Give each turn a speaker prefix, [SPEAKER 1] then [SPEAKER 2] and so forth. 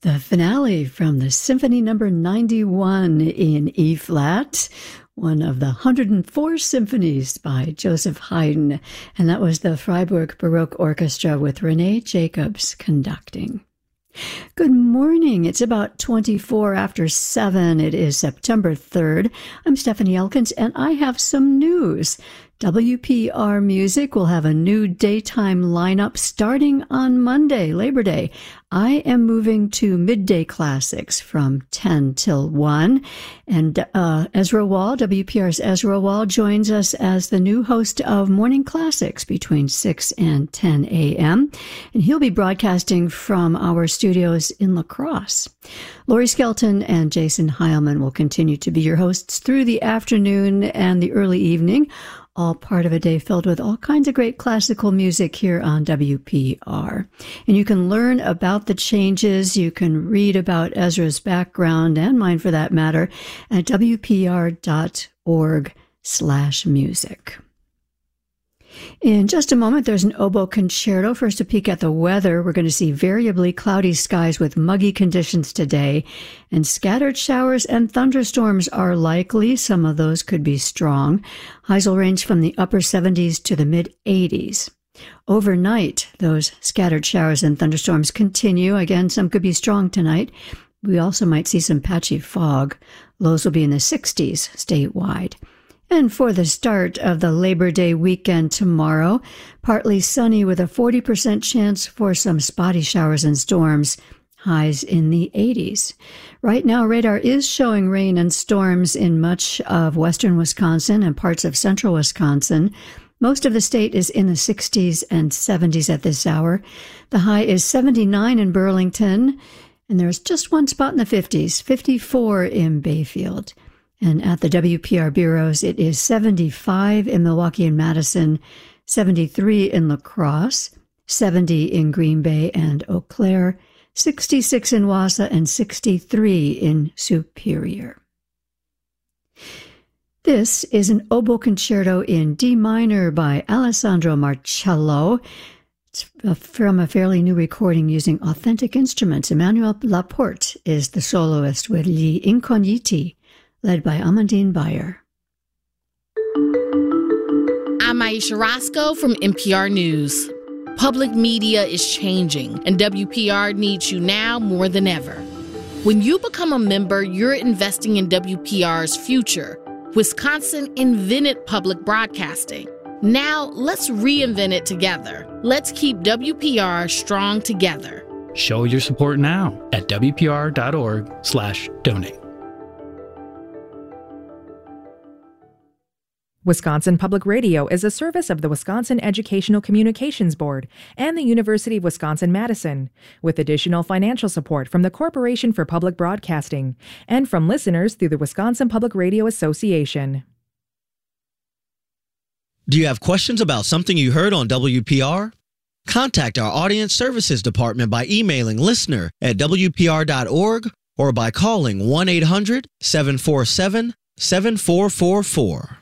[SPEAKER 1] The finale from the Symphony Number 91 in E-flat, one of the 104 symphonies by Joseph Haydn, and that was the Freiburg Baroque Orchestra with Renee Jacobs conducting. Good morning. It's about 24 after 7. It is September 3rd. I'm Stephanie Elkins, and I have some news. WPR Music will have a new daytime lineup starting on Monday, Labor Day. I am moving to midday classics from 10 till 1. And Ezra Wall, WPR's Ezra Wall, joins us as the new host of Morning Classics between 6 and 10 a.m. And he'll be broadcasting from our studios in La Crosse. Lori Skelton and Jason Heilman will continue to be your hosts through the afternoon and the early evening, all part of a day filled with all kinds of great classical music here on WPR. And you can learn about the changes, you can read about Ezra's background, and mine for that matter, at wpr.org/music. In just a moment, there's an oboe concerto. First, a peek at the weather. We're going to see variably cloudy skies with muggy conditions today, and scattered showers and thunderstorms are likely. Some of those could be strong. Highs will range from the upper 70s to the mid-80s. Overnight, those scattered showers and thunderstorms continue. Again, some could be strong tonight. We also might see some patchy fog. Lows will be in the 60s statewide. And for the start of the Labor Day weekend tomorrow, partly sunny with a 40% chance for some spotty showers and storms, highs in the 80s. Right now, radar is showing rain and storms in much of western Wisconsin and parts of central Wisconsin. Most of the state is in the 60s and 70s at this hour. The high is 79 in Burlington, and there's just one spot in the 50s, 54 in Bayfield. And at the WPR bureaus, it is 75 in Milwaukee and Madison, 73 in La Crosse, 70 in Green Bay and Eau Claire, 66 in Wausau, and 63 in Superior. This is an oboe concerto in D minor by Alessandro Marcello. It's from a fairly new recording using authentic instruments. Emmanuel Laporte is the soloist with Gli Incogniti, led by Amandine Bayer.
[SPEAKER 2] I'm Aisha Roscoe from NPR News. Public media is changing, and WPR needs you now more than ever. When you become a member, you're investing in WPR's future. Wisconsin invented public broadcasting. Now, let's reinvent it together. Let's keep WPR strong together.
[SPEAKER 3] Show your support now at WPR.org/donate.
[SPEAKER 4] Wisconsin Public Radio is a service of the Wisconsin Educational Communications Board and the University of Wisconsin-Madison, with additional financial support from the Corporation for Public Broadcasting and from listeners through the Wisconsin Public Radio Association.
[SPEAKER 5] Do you have questions about something you heard on WPR? Contact our Audience Services Department by emailing listener@wpr.org or by calling 1-800-747-7444.